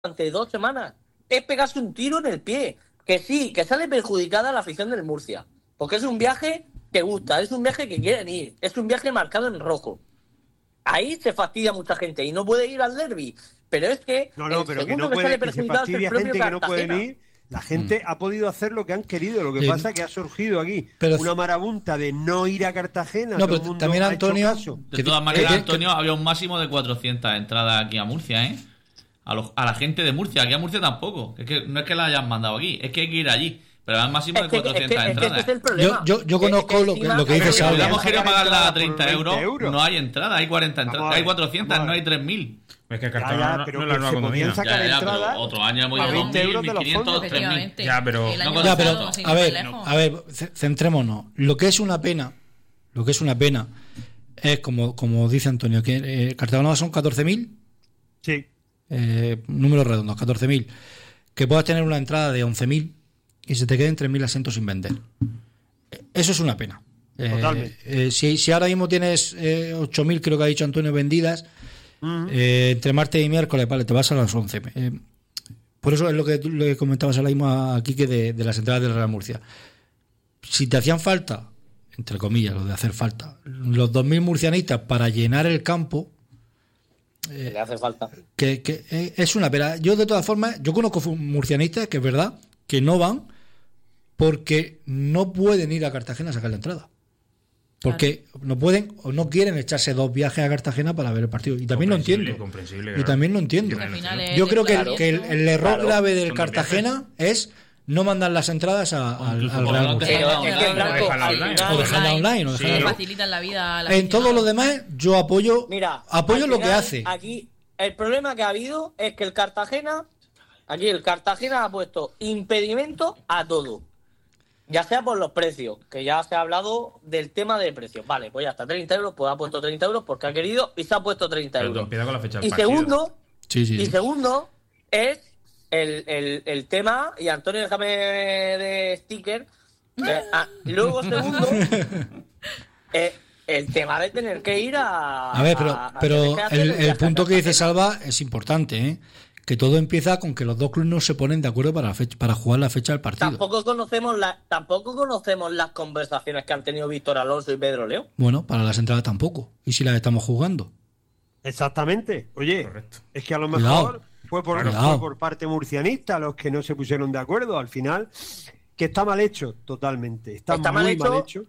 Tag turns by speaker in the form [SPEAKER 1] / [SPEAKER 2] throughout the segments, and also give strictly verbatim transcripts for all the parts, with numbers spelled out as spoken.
[SPEAKER 1] durante dos semanas. Es pegarse un tiro en el pie. Que sí, que sale perjudicada la afición del Murcia. Porque es un viaje que gusta, es un viaje que quieren ir, es un viaje marcado en rojo. Ahí se fastidia mucha gente y no puede ir al derbi. Pero es que
[SPEAKER 2] no, no,
[SPEAKER 1] el
[SPEAKER 2] pero
[SPEAKER 1] segundo
[SPEAKER 2] que no
[SPEAKER 1] que
[SPEAKER 2] puede,
[SPEAKER 1] sale
[SPEAKER 2] que se
[SPEAKER 1] perjudicado es el
[SPEAKER 2] fastidia
[SPEAKER 1] propio
[SPEAKER 2] gente que no
[SPEAKER 1] Cartagena.
[SPEAKER 2] pueden ir. La gente mm. ha podido hacer lo que han querido. Lo que sí. pasa es que ha surgido aquí pero, una marabunta de no ir a Cartagena.
[SPEAKER 3] No, pero también Antonio.
[SPEAKER 4] De todas maneras, Antonio, había un máximo de cuatrocientas entradas aquí a Murcia, ¿eh? A, los, a la gente de Murcia. Aquí a Murcia tampoco. Es que no es que la hayan mandado aquí, es que hay que ir allí. Pero hay un máximo de cuatrocientas
[SPEAKER 1] es que,
[SPEAKER 4] entradas.
[SPEAKER 1] Es que es el
[SPEAKER 3] yo, yo, yo conozco es que lo, que, lo que dice Salva.
[SPEAKER 4] Si hubiéramos querido pagarla a treinta euros, no hay entrada, hay cuarenta entradas. Hay cuatrocientas, no hay tres mil.
[SPEAKER 5] Es que Cartagena no, no es la nueva economía.
[SPEAKER 4] Ya, ya, pero otro año hemos ido a dos mil, mil quinientos, tres mil.
[SPEAKER 3] Ya, pero, no, ya, pero a ver, no. a ver, centrémonos. Lo que es una pena, lo que es una pena es como, como dice Antonio, que eh, Cartagena son catorce mil.
[SPEAKER 2] Sí.
[SPEAKER 3] Eh, números redondos, catorce mil. Que puedas tener una entrada de once mil y se te queden tres mil asientos sin vender. Eso es una pena.
[SPEAKER 2] Totalmente.
[SPEAKER 3] Eh, eh, si, si ahora mismo tienes eh, ocho mil, creo que ha dicho Antonio, vendidas. Uh-huh. Eh, entre martes y miércoles, vale, te vas a las once. Eh, por eso es lo que, lo que comentabas ahora mismo aquí, que de, de las entradas del Real Murcia. Si te hacían falta, entre comillas, lo de hacer falta, los dos mil murcianistas para llenar el campo,
[SPEAKER 1] eh, le hace falta.
[SPEAKER 3] Que, que eh, es una pena. Yo, de todas formas, yo conozco murcianistas que es verdad que no van porque no pueden ir a Cartagena a sacar la entrada. Porque claro. no pueden o no quieren echarse dos viajes a Cartagena para ver el partido. Y también lo entiendo.
[SPEAKER 5] Comprensible,
[SPEAKER 3] y
[SPEAKER 5] claro.
[SPEAKER 3] también lo entiendo. Yo creo que, claro. el, que el, el error claro. grave del Cartagena es no mandar las entradas a, al, al Real Murcia.
[SPEAKER 4] O
[SPEAKER 3] dejarla online. O
[SPEAKER 6] sí,
[SPEAKER 3] dejarla
[SPEAKER 6] facilitan la vida a la
[SPEAKER 3] en todo lo demás, yo apoyo,
[SPEAKER 1] Mira,
[SPEAKER 3] apoyo lo
[SPEAKER 1] final,
[SPEAKER 3] que hace.
[SPEAKER 1] Aquí el problema que ha habido es que el Cartagena, aquí el Cartagena ha puesto impedimento a todo. Ya sea por los precios, que ya se ha hablado del tema de precios. Vale, pues ya está, treinta euros, pues ha puesto treinta euros porque ha querido y se ha puesto treinta euros.
[SPEAKER 5] Con la fecha del
[SPEAKER 1] y
[SPEAKER 5] partido.
[SPEAKER 1] segundo,
[SPEAKER 3] sí, sí,
[SPEAKER 1] y
[SPEAKER 3] sí.
[SPEAKER 1] segundo es el, el, el tema, y Antonio, déjame de sticker. Eh, ah, luego, segundo, eh, el tema de tener que ir a.
[SPEAKER 3] A ver, pero,
[SPEAKER 1] a, a
[SPEAKER 3] pero el, el punto que dice
[SPEAKER 1] Salva
[SPEAKER 3] Salva es importante, ¿eh? Que todo empieza con que los dos clubes no se ponen de acuerdo para la fecha, para jugar la fecha del partido.
[SPEAKER 1] Tampoco conocemos la, tampoco conocemos las conversaciones que han tenido Víctor Alonso y Pedro León.
[SPEAKER 3] Bueno, para las entradas tampoco. ¿Y si las estamos jugando?
[SPEAKER 2] Exactamente. Oye,
[SPEAKER 5] correcto.
[SPEAKER 2] Es que a lo mejor Cuidado. fue por, fue por parte murcianista los que no se pusieron de acuerdo. Al final, que está mal hecho, totalmente. Está, está muy mal hecho. Mal hecho.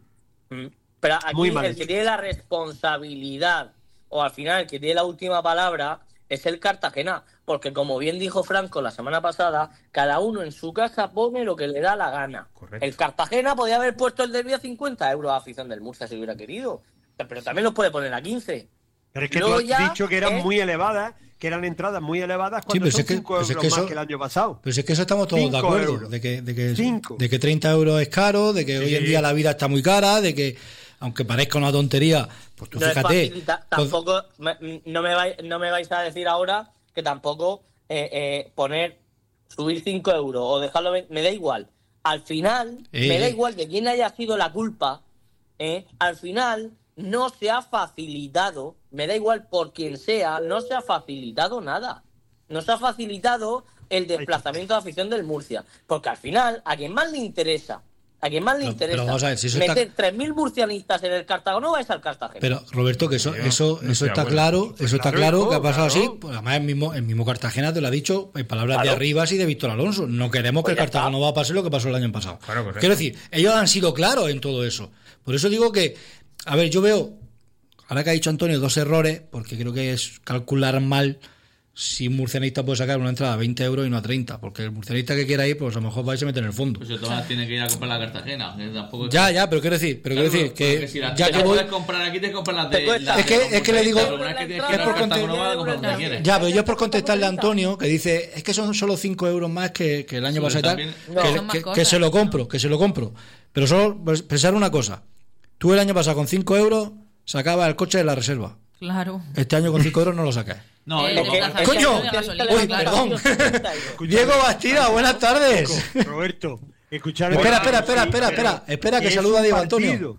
[SPEAKER 1] Pero aquí el hecho. que tiene la responsabilidad, o al final el que tiene la última palabra, es el Cartagena, porque como bien dijo Franco la semana pasada, cada uno en su casa pone lo que le da la gana.
[SPEAKER 5] Correcto.
[SPEAKER 1] El Cartagena podía haber puesto el derbi a cincuenta euros a afición del Murcia si hubiera querido, pero también los puede poner a quince.
[SPEAKER 2] Pero es que Luego tú has dicho que eran es... muy elevadas, que eran entradas muy elevadas cuando sí, son cinco euros que eso, más que el año pasado.
[SPEAKER 3] Pero es que eso estamos todos de acuerdo, de que, de, que, de que treinta euros es caro, de que sí. hoy en día la vida está muy cara, de que aunque parezca una tontería, pues tú
[SPEAKER 1] no
[SPEAKER 3] fíjate.
[SPEAKER 1] Es ta- tampoco, pues, me, no, me vais, no me vais a decir ahora que tampoco eh, eh, poner, subir cinco euros o dejarlo, me da igual. Al final, eh. me da igual que quien haya sido la culpa, eh, al final no se ha facilitado, me da igual por quien sea, no se ha facilitado nada. No se ha facilitado el desplazamiento de afición del Murcia. Porque al final, a quien más le interesa, a quien más le
[SPEAKER 3] pero,
[SPEAKER 1] interesa
[SPEAKER 3] pero ver, si
[SPEAKER 1] meter
[SPEAKER 3] está...
[SPEAKER 1] tres mil murcianistas en el Cartagena, no vais al Cartagena.
[SPEAKER 3] Pero Roberto, que eso eso
[SPEAKER 5] no
[SPEAKER 3] eso está
[SPEAKER 5] bueno.
[SPEAKER 3] claro,
[SPEAKER 5] pues
[SPEAKER 3] eso está
[SPEAKER 5] claro,
[SPEAKER 3] claro que ha pasado
[SPEAKER 5] claro.
[SPEAKER 3] así. Pues además el mismo el mismo Cartagena te lo ha dicho en palabras
[SPEAKER 1] claro.
[SPEAKER 3] de Arribas y de Víctor Alonso. No queremos
[SPEAKER 1] pues
[SPEAKER 3] que el Cartagena no va a pasar lo que pasó el año pasado.
[SPEAKER 5] Claro,
[SPEAKER 3] Quiero decir, ellos han sido claros en todo eso. Por eso digo que, a ver, yo veo, ahora que ha dicho Antonio, dos errores, porque creo que es calcular mal si un murcianista puede sacar una entrada a veinte euros y no a treinta, porque el murcianista que quiera ir, pues a lo mejor va y se mete en el fondo.
[SPEAKER 4] Pues Tomás tiene que ir a comprar la Cartagena. Que tampoco
[SPEAKER 3] ya,
[SPEAKER 4] que...
[SPEAKER 3] ya, pero quiero decir, pero
[SPEAKER 4] claro,
[SPEAKER 3] quiero decir que,
[SPEAKER 4] que si la
[SPEAKER 3] ya que voy...
[SPEAKER 4] puedes comprar aquí, te compras las de...
[SPEAKER 3] La es que, es que le digo...
[SPEAKER 4] Es, que es por
[SPEAKER 3] conte... Ya, pero yo es por contestarle a Antonio, que dice, es que son solo cinco euros más que, que el año sí, pasado y tal, no, que, que, que se lo compro, que se lo compro. Pero solo pensar una cosa, tú el año pasado con cinco euros sacabas el coche de la reserva.
[SPEAKER 6] Claro.
[SPEAKER 3] Este año con cinco euros no lo sacas.
[SPEAKER 4] No,
[SPEAKER 6] eh,
[SPEAKER 4] no,
[SPEAKER 6] no,
[SPEAKER 3] ¡coño! Uy, perdón. Diego Bastida, buenas tardes.
[SPEAKER 2] Roberto, escuchar.
[SPEAKER 3] Espera, espera, espera, espera, espera. Espera que saluda a Diego Antonio.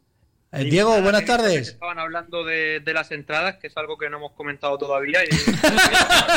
[SPEAKER 3] Eh, Diego, buenas tardes.
[SPEAKER 7] Estaban hablando de, de las entradas, que es algo que no hemos comentado todavía. Y...